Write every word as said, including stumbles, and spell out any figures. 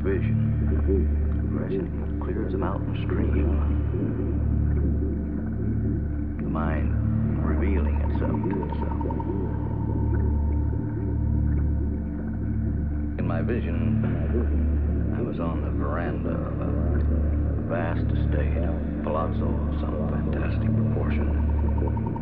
vision, fresh and clear as a mountain stream. The mind revealing itself to itself. In my vision, I was on the veranda of a vast estate, a palazzo of some fantastic proportion.